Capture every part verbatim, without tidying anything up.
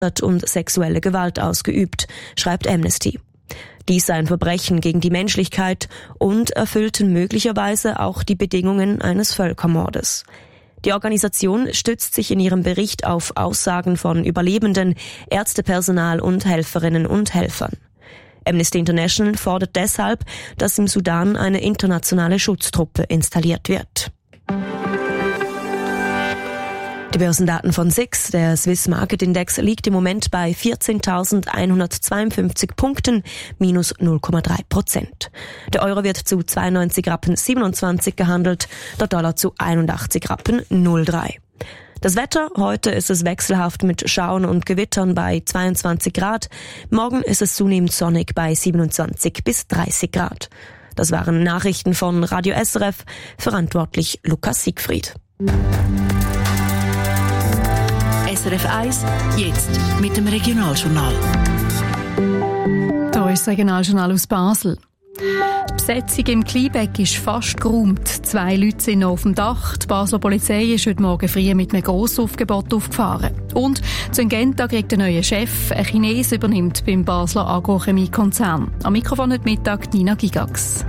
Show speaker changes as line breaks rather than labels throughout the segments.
und sexuelle Gewalt ausgeübt, schreibt Amnesty. Dies sei ein Verbrechen gegen die Menschlichkeit und erfüllten möglicherweise auch die Bedingungen eines Völkermordes. Die Organisation stützt sich in ihrem Bericht auf Aussagen von Überlebenden, Ärztepersonal und Helferinnen und Helfern. Amnesty International fordert deshalb, dass im Sudan eine internationale Schutztruppe installiert wird. Die Börsendaten von S I X, der Swiss Market Index, liegt im Moment bei vierzehntausendeinhundertzweiundfünfzig Punkten, minus null Komma drei Prozent. Der Euro wird zu zweiundneunzig Rappen siebenundzwanzig gehandelt, der Dollar zu einundachtzig Rappen null Komma drei. Das Wetter, heute ist es wechselhaft mit Schauern und Gewittern bei zweiundzwanzig Grad, morgen ist es zunehmend sonnig bei siebenundzwanzig bis dreißig Grad. Das waren Nachrichten von Radio S R F, verantwortlich Lukas Siegfried.
S R F eins, jetzt mit dem Regionaljournal.
Hier ist das Regionaljournal aus Basel. Die Besetzung im Kleinbeck ist fast geräumt. Zwei Leute sind noch auf dem Dach. Die Basler Polizei ist heute Morgen früh mit einem Grossaufgebot aufgefahren. Und Syngenta kriegt einen neuen Chef. Ein Chines übernimmt beim Basler Agrochemie-Konzern. Am Mikrofon heute Mittag Nina Gigax.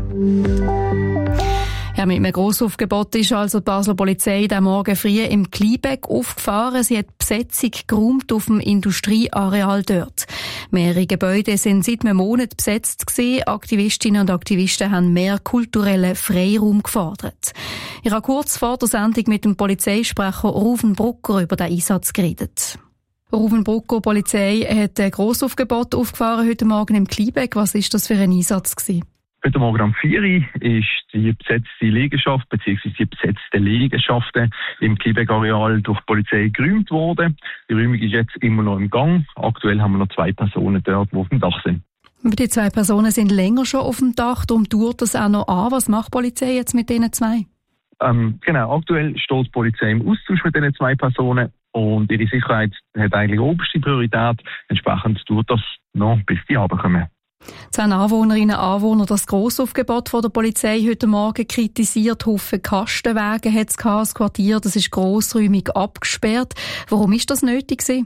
Ja, mit einem Grossaufgebot ist also die Basler Polizei diesen Morgen früh im Kleinbeck aufgefahren. Sie hat die Besetzung geräumt auf dem Industrieareal dort. Mehrere Gebäude sind seit einem Monat besetzt gewesen. Aktivistinnen und Aktivisten haben mehr kulturellen Freiraum gefordert. Ich habe kurz vor der Sendung mit dem Polizeisprecher Ruven Brucker über den Einsatz geredet. Ruven Brucker, die Polizei hat ein Grossaufgebot aufgefahren heute Morgen im Kleinbeck. Was war das für ein Einsatz gewesen?
Heute Morgen um vier Uhr ist die besetzte Liegenschaft bzw. die besetzten Liegenschaften im Kleinbeck-Areal durch die Polizei geräumt worden. Die Räumung ist jetzt immer noch im Gang. Aktuell haben wir noch zwei Personen dort, die auf dem Dach sind.
Die zwei Personen sind länger schon auf dem Dach, darum dauert das auch noch an. Was macht die Polizei jetzt mit diesen zwei?
Ähm, genau, aktuell steht die Polizei im Austausch mit diesen zwei Personen und ihre Sicherheit hat eigentlich oberste Priorität. Entsprechend dauert das noch, bis die runterkommen.
Zwei Anwohnerinnen und Anwohner das Grossaufgebot von der Polizei heute Morgen kritisiert. Haufen Kastenwagen hat es das Quartier, das ist grossräumig abgesperrt. Warum ist das nötig gewesen?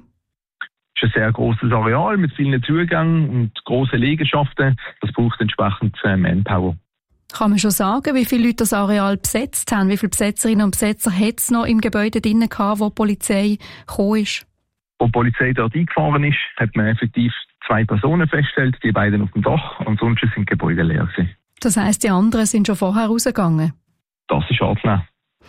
Es ist ein sehr grosses Areal mit vielen Zugängen und grossen Liegenschaften. Das braucht entsprechend Manpower.
Kann man schon sagen, wie viele Leute das Areal besetzt haben? Wie viele Besetzerinnen und Besetzer hat es noch im Gebäude drin gehabt, wo die Polizei gekommen ist?
Als die Polizei dort eingefahren ist, hat man effektiv zwei Personen festgestellt, die beiden auf dem Dach. Ansonsten sind die Gebäude leer gewesen.
Das heisst, die anderen sind schon vorher rausgegangen?
Das ist anzunehmen.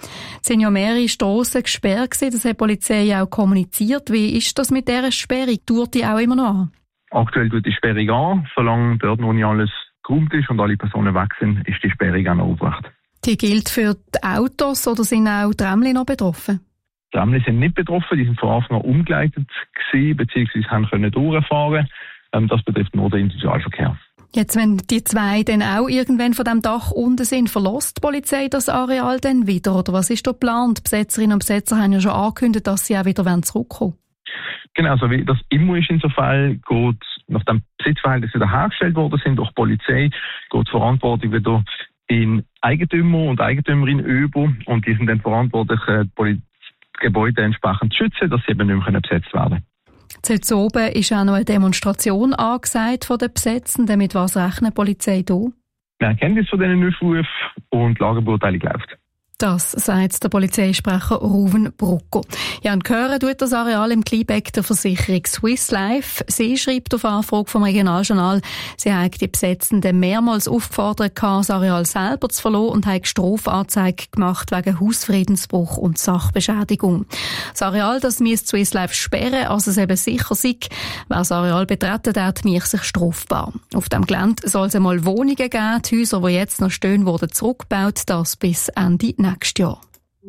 Es sind ja mehrere Strassen gesperrt gewesen, das hat die Polizei auch kommuniziert. Wie ist das mit dieser Sperrung? Dauert die auch immer noch an?
Aktuell tut die Sperrung an. Solange dort noch nicht alles geräumt ist und alle Personen weg sind, ist die Sperrung auch noch aufrecht. Die
gilt für die Autos oder sind auch die Tramli noch betroffen?
Die Tramli sind nicht betroffen, die sind von Anfang an umgeleitet gewesen, beziehungsweise haben können durchfahren. Ähm, das betrifft nur den Individualverkehr.
Jetzt, wenn die zwei dann auch irgendwann von dem Dach unten sind, verlässt die Polizei das Areal dann wieder? Oder was ist da geplant? Die Besetzerinnen und Besetzer haben ja schon angekündigt, dass sie auch wieder zurückkommen wollen.
Genau, so wie das immer ist in so Fall, geht, nachdem Besitzverhältnisse wieder hergestellt worden sind durch die Polizei, geht die Verantwortung wieder in Eigentümer und Eigentümerin über und die sind dann verantwortlich, die Gebäude entsprechend zu schützen, dass sie eben nicht mehr besetzt werden.
Jetzt oben ist auch noch eine Demonstration angesagt von den Besetzenden. Mit was rechnet die Polizei hier?
Wir haben Kenntnis von diesen Aufrufen und die Lagebeurteilung läuft.
Das sagt der Polizeisprecher Ruven Brucker. Ja, und gehören tut das Areal im Kleinbeck der Versicherung Swiss Life. Sie schreibt auf Anfrage vom Regionaljournal, sie hat die Besetzenden mehrmals aufgefordert, das Areal selber zu verlassen und hat Strafanzeige gemacht wegen Hausfriedensbruch und Sachbeschädigung. Das Areal, das müsste Swiss Life sperren, also es eben sicher sei, wer das Areal betreten hat, macht sich strafbar. Auf dem Gelände soll es einmal Wohnungen geben, die Häuser, die jetzt noch stehen, wurden zurückgebaut, das bis Ende nächstes Jahr.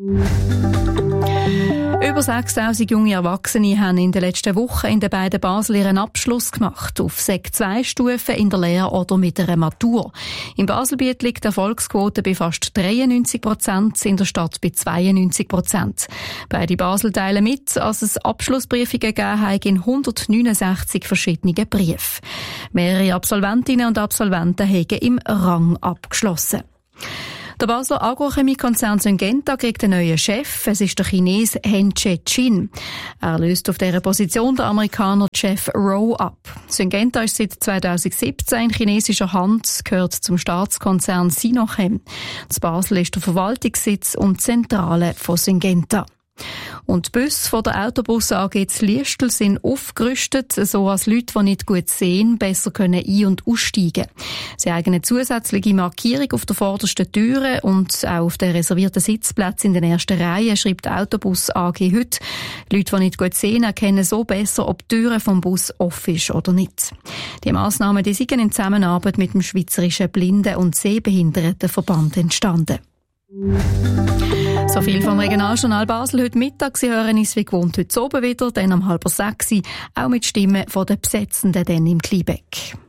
Über sechstausend junge Erwachsene haben in den letzten Wochen in den beiden Basel ihren Abschluss gemacht, auf Sek zwei Stufen in der Lehre oder mit einer Matur. Im Baselbiet liegt die Erfolgsquote bei fast dreiundneunzig Prozent, in der Stadt bei zweiundneunzig Prozent. Beide Basel teilen mit, als es Abschlussbriefe gegeben hat in hundertneunundsechzig verschiedenen Briefen. Mehrere Absolventinnen und Absolventen haben im Rang abgeschlossen. Der Basler Agrochemiekonzern Syngenta kriegt einen neuen Chef. Es ist der Chines Hen Che-Chin. Er löst auf dieser Position den Amerikaner Jeff Rowe ab. Syngenta ist seit zweitausendsiebzehn in chinesischer Hand, gehört zum Staatskonzern Sinochem. Das Basel ist der Verwaltungssitz und Zentrale von Syngenta. Und die Busse von der Autobus A G zu Liestel sind aufgerüstet, so als Leute, die nicht gut sehen, besser können ein- und aussteigen. Sie haben eine zusätzliche Markierung auf der vordersten Türe und auch auf den reservierten Sitzplätzen in den ersten Reihen, schreibt die Autobus A G heute. Leute, die nicht gut sehen, erkennen so besser, ob die Türe vom Bus offen ist oder nicht. Die Massnahmen, die sind in Zusammenarbeit mit dem Schweizerischen Blinden- und Sehbehindertenverband entstanden. So viel vom Regionaljournal Basel heute Mittag. Sie hören uns wie gewohnt heute oben wieder, dann um halb sechs, auch mit Stimmen von den Besetzenden dann im Kleinbeck.